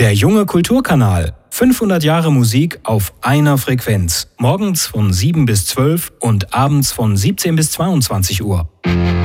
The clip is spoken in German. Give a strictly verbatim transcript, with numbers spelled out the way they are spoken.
Der junge Kulturkanal. fünfhundert Jahre Musik auf einer Frequenz. Morgens von sieben bis zwölf und abends von siebzehn bis zweiundzwanzig Uhr.